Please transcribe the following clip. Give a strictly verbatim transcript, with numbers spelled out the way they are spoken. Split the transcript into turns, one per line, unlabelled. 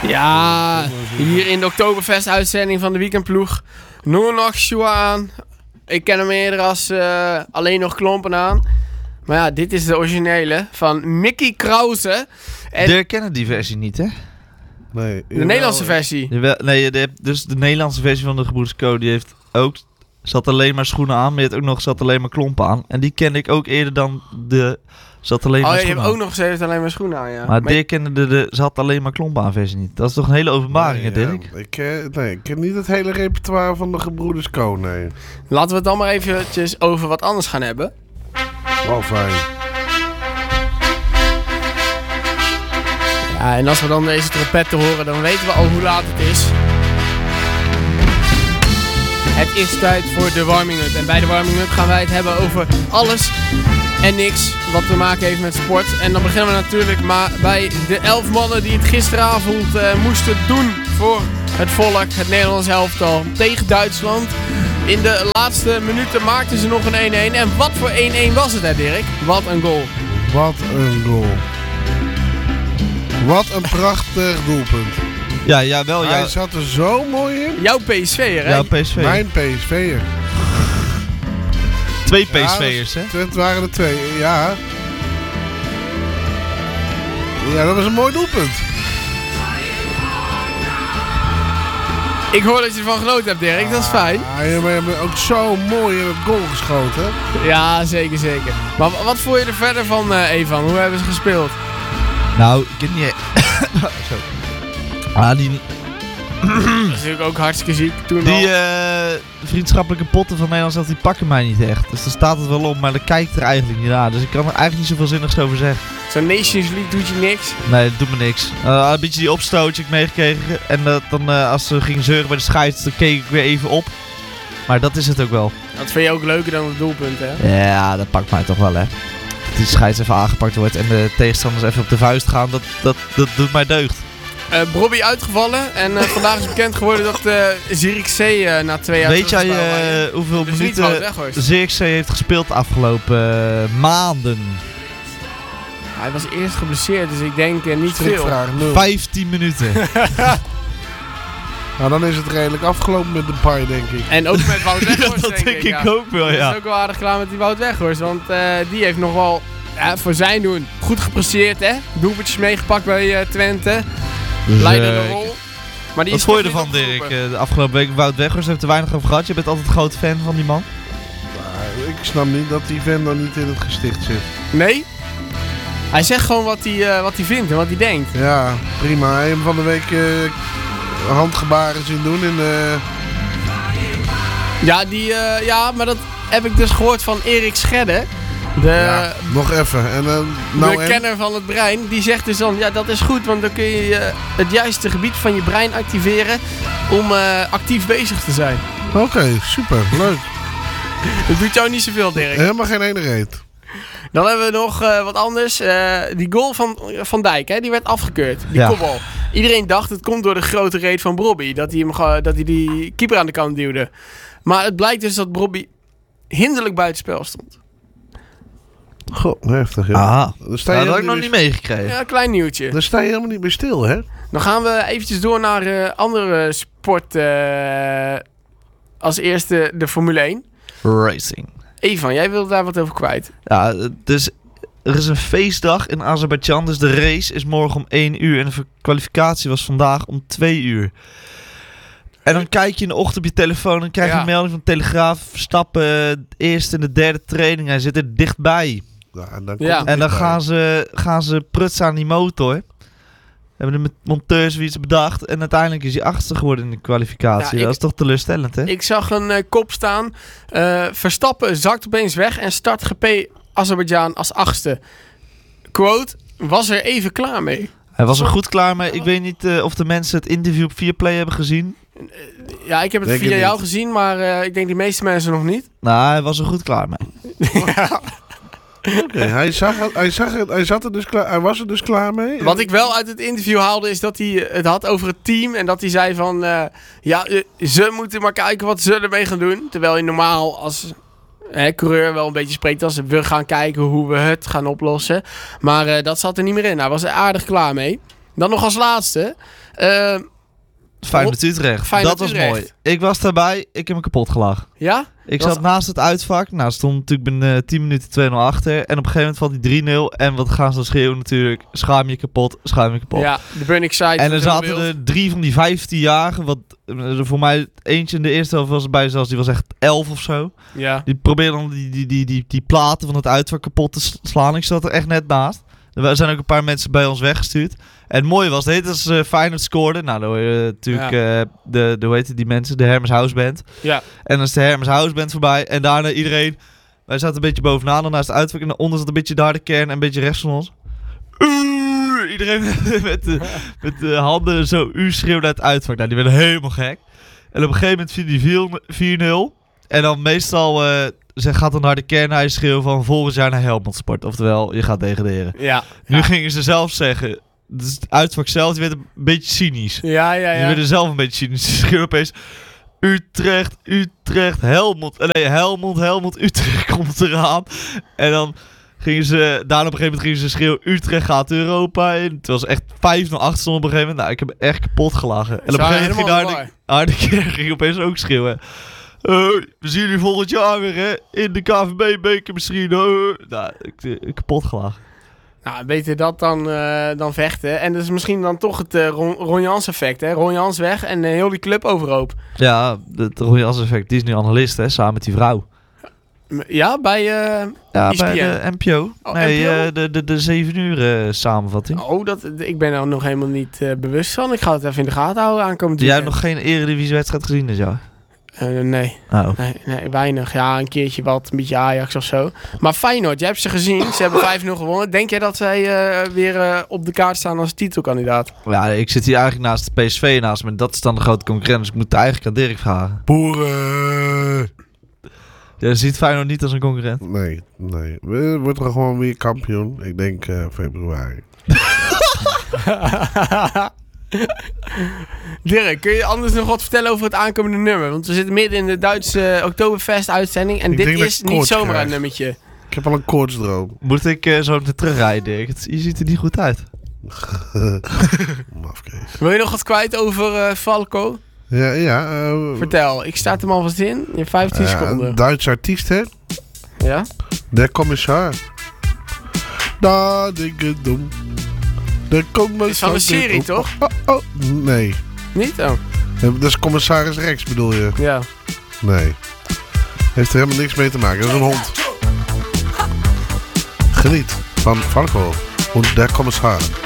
Ja, hier in de Oktoberfest-uitzending van de weekendploeg. Nur nog Schuhe aan. Ik ken hem eerder als uh, alleen nog klompen aan. Maar ja, dit is de originele van Mickey Krause. En
Dirk kennen die versie niet, hè?
Nee.
de Nederlandse versie.
Jawel, nee, je hebt dus de Nederlandse versie van de Gebroeders Co. Die heeft ook... Zat alleen maar schoenen aan, maar je hebt ook nog zat alleen maar klompen aan. En die kende ik ook eerder dan de... Zat alleen
Oh,
maar
ja, je
schoenen
hebt
aan.
ook nog steeds alleen maar schoenen aan, ja.
Maar
Maar
Dirk kende de, de... Zat alleen maar klompen aan versie niet. Dat is toch een hele openbaring, hè,
Nee, ja,
Dirk?
ik, ken, nee, ik ken niet het hele repertoire van de Gebroeders Co. Nee.
laten we het dan maar eventjes over wat anders gaan hebben.
Wel fijn.
Ja, en als we dan deze trompetten horen, dan weten we al hoe laat het is. Het is tijd voor de warming-up. En bij de warming-up gaan wij het hebben over alles en niks wat te maken heeft met sport. En dan beginnen we natuurlijk maar bij de elf mannen die het gisteravond uh, moesten doen voor het volk, het Nederlands elftal, tegen Duitsland. In de laatste minuten maakten ze nog een één-één. En wat voor één-één was het, hè, Dirk? Wat een goal.
Wat een goal. Wat een prachtig doelpunt.
Ja, ja, wel.
Hij
Ja,
zat er zo mooi in.
Jouw P S V'er, hè?
jouw P S V.
Mijn P S V'er.
Twee
Ja,
P S V'ers, hè?
Het waren er twee, ja. Ja, dat was een mooi doelpunt.
Ik hoor dat je ervan genoten hebt, Dirk. Dat is fijn.
Ja, je hebt ook zo mooi in het goal geschoten.
Ja, zeker, zeker. Maar w- wat vond je er verder van, uh, Evan? Hoe hebben ze gespeeld?
Nou, ik weet niet... Zo. Ah, die...
Dat is natuurlijk ook hartstikke ziek toen
Die
al.
eh, vriendschappelijke potten van Nederland zelf, die pakken mij niet echt. Dus daar staat het wel op, maar dat kijkt er eigenlijk niet naar. Dus ik kan er eigenlijk niet zoveel zinnigs over zeggen.
Zo'n Nations League doet je niks.
Nee, dat doet me niks. Uh, een beetje die opstootje heb ik meegekregen. En uh, dan uh, als ze gingen zeuren bij de scheids, dan keek ik weer even op. Maar dat is het ook wel.
Dat vind je ook leuker dan het doelpunt, hè?
Ja, dat pakt mij toch wel, hè. Dat die scheids even aangepakt wordt en de tegenstanders even op de vuist gaan, dat, dat, dat doet mij deugd.
Uh, Brobby uitgevallen. En uh, vandaag is bekend geworden dat uh, Zierikzee uh, na twee jaar
Weet jij
teruggespeeld was.
uh, hoeveel
Dus niet Wout
minuten
Weghorst.
Zirkzee heeft gespeeld de afgelopen uh, maanden?
Hij was eerst geblesseerd, dus ik denk uh, niet veel.
Strikvraag nul.
vijftien minuten.
Nou, dan is het redelijk afgelopen met de paai, denk ik.
En ook met Wout Weghorst,
dat denk ik
ja.
ook wel,
Het
ja.
is ook wel aardig klaar met die Wout Weghorst. Want uh, die heeft nog wel ja, voor zijn doen goed gepresteerd, hè? Doelpuntjes meegepakt bij uh, Twente. Leidende
Dus, uh,
rol. Maar die
Wat
is
vond je
toch
ervan,
niet
Dirk?
opgeroepen.
Uh, de afgelopen week Wout Weghorst heeft er weinig over gehad. Je bent altijd een groot fan van die man.
Nou, ik snap niet dat die vent dan niet in het gesticht zit.
Nee? Hij zegt gewoon wat hij, uh, wat hij vindt en wat hij denkt.
Ja, prima. Hij heeft hem van de week uh, handgebaren zien doen in de...
Ja, die, uh, ja, maar dat heb ik dus gehoord van Erik Schedde. De,
Ja, nog even. En, uh, nou
de
en?
kenner van het brein. Die zegt dus dan, ja dat is goed. Want dan kun je uh, het juiste gebied van je brein activeren. Om uh, actief bezig te zijn.
Oké, okay, super. Leuk.
Dat doet jou niet zoveel, Dirk.
Helemaal geen ene reet.
Dan hebben we nog uh, wat anders. Uh, die goal van Van Dijk, hè, die werd afgekeurd. Die
Ja.
kopbal. Iedereen dacht het komt door de grote reet van Brobby. Dat hij, hem ge- dat hij die keeper aan de kant duwde. Maar het blijkt dus dat Brobby hinderlijk buitenspel stond.
Goh, heftig, ja.
Aha.
Dan sta
Ja,
je
dat had ik
helemaal
nog
niet
niet meegekregen.
Ja, een klein nieuwtje.
Dan sta je helemaal niet meer stil, hè?
Dan gaan we eventjes door naar uh, andere sport. Uh, als eerste de Formule één.
Racing.
Evan, jij wilde daar wat over kwijt.
Ja, dus er is een feestdag in Azerbeidzjan. Dus de race is morgen om één uur. En de kwalificatie was vandaag om twee uur. En dan kijk je in de ochtend op je telefoon en krijg je
Ja.
een melding van Telegraaf. Verstappen, de eerste en de derde training. Hij zit er dichtbij.
Ja, en dan,
Ja.
komt het
En dan
dichtbij.
gaan ze, gaan ze prutsen aan die motor. Hebben de monteurs iets bedacht. En uiteindelijk is hij achtste geworden in de kwalificatie.
Ja, ik-
dat is toch teleurstellend, hè?
Ik zag een uh, kop staan. Uh, Verstappen zakt opeens weg en start G P Azerbeidzjan als achtste. Quote, was er even klaar mee.
Hij was er goed klaar mee. Ik weet niet uh, of de mensen het interview op Viaplay hebben gezien.
Ja, ik heb het
Denk
via
het
jou
niet.
gezien, maar uh, ik denk die meeste mensen nog niet.
Nou, hij was er goed klaar mee.
Ja.
Oké, hij, zag het, hij, zag het, hij, zat er dus klaar, hij was er dus klaar mee.
Wat ik wel uit het interview haalde is dat hij het had over het team. En dat hij zei van, uh, ja, uh, ze moeten maar kijken wat ze ermee gaan doen. Terwijl je normaal als hè, coureur wel een beetje spreekt als we gaan kijken hoe we het gaan oplossen. Maar uh, dat zat er niet meer in. Hij was er aardig klaar mee. Dan nog als laatste. Uh,
Feyenoord Utrecht.
Feyenoord
dat was
Utrecht.
mooi. Ik was daarbij. Ik heb me kapot gelachen.
Ja?
Ik
Was-
zat naast het uitvak. Nou, stond natuurlijk binnen uh, tien minuten twee nul achter. En op een gegeven moment valt die drie nul. En wat gaan ze dan schreeuwen natuurlijk. Schaam je kapot, schaam je kapot.
Ja, de Burning Side.
En er zaten er drie van die vijftienjarigen. Wat uh, voor mij eentje in de eerste helft was erbij zelfs. Die was echt elf of zo.
Ja.
Die probeerden dan die, die, die, die, die platen van het uitvak kapot te s- slaan. Ik zat er echt net naast. Er zijn ook een paar mensen bij ons weggestuurd. En het mooie was, dit als uh, Feyenoord scoorde. Nou, dan hoor je natuurlijk
Ja.
uh, de, de, hoe heet het, die mensen, de Hermes House Band.
Ja.
En dan is de Hermes House Band voorbij. En daarna iedereen, wij zaten een beetje bovenaan, dan naast het uitvak. En daaronder zat een beetje daar de kern en een beetje rechts van ons. Uh, iedereen met de, met de handen zo u schreeuwde uit het uitvak. Nou, die werden helemaal gek. En op een gegeven moment viel die vier nul. En dan meestal... Uh, Ze gaat dan naar de kernhuis schreeuwen van volgend jaar naar Helmond Sport. Oftewel, je gaat degraderen.
Ja.
Nu
ja.
gingen ze zelf zeggen... Dus het uitvak zelf, die werd een beetje cynisch.
Ja, ja,
Die
ja.
werden zelf een beetje cynisch. Ze schreeuwen opeens... Utrecht, Utrecht, Helmond. Nee, Helmond, Helmond, Utrecht komt eraan. En dan gingen ze... Daarna op een gegeven moment gingen ze schreeuwen... Utrecht gaat Europa in. Het was echt vijf nul achter stond op een gegeven moment. Nou, ik heb me echt kapot gelachen. En op een gegeven moment ging daar de, daar de kern ging opeens ook schreeuwen... Uh, we zien jullie volgend jaar weer, hè? In de K V B-beker misschien. Uh. Nou, ik, ik kapot gelachen.
Nou, beter dat dan, uh, dan vechten. En dat is misschien dan toch het uh, Ron, Ron Jans effect, hè? Ron Jans weg en uh, heel die club overhoop.
Ja, het Royals effect. Die is nu analist, hè? Samen met die vrouw.
M- Ja, bij uh,
Ja,
E S P N.
bij de N P O.
Oh,
nee,
N P O?
uh, de, de, de zeven uur uh, samenvatting.
Oh, dat, ik ben er nog helemaal niet uh, bewust van. Ik ga het even in de gaten houden aankomend
Jij hebt
weekend.
nog geen Eredivisie-wedstrijd gezien dit jaar?
Uh, nee,
Oh.
nee, nee, weinig. Ja, een keertje wat, een beetje Ajax of zo. Maar Feyenoord, jij hebt ze gezien. Ze hebben vijf nul gewonnen. Denk jij dat zij uh, weer uh, op de kaart staan als titelkandidaat?
Ja, ik zit hier eigenlijk naast de P S V naast me. En dat is dan de grote concurrent. Dus ik moet het eigenlijk aan Dirk vragen.
Boeren!
Je ziet Feyenoord niet als een concurrent.
Nee, nee. We worden gewoon weer kampioen. Ik denk uh, februari.
Dirk, kun je anders nog wat vertellen over het aankomende nummer? Want we zitten midden in de Duitse uh, Oktoberfest-uitzending. En
Ik
dit
denk dat
is
ik
niet
koorts
zomaar
krijg.
een nummertje.
Ik heb al een koortsdroom.
Moet ik uh, zo meteen terugrijden, Dirk? Het- Je ziet er niet goed uit.
Mafkees.
Wil je nog wat kwijt over uh, Falco?
Ja, ja. Uh,
Vertel, ik sta hem alvast in. Je hebt vijftien
uh,
seconden.
een Duitse artiest, hè?
Ja?
De commissar. Da, dikke dom. De commissar.
Is van een serie,
oh,
toch?
Oh, oh, oh. Nee.
Niet? Oh,
Dat is commissaris Rex, bedoel je?
ja.
Nee. Heeft er helemaal niks mee te maken. Dat is een hond. Geniet van Falco. Und der Kommissar.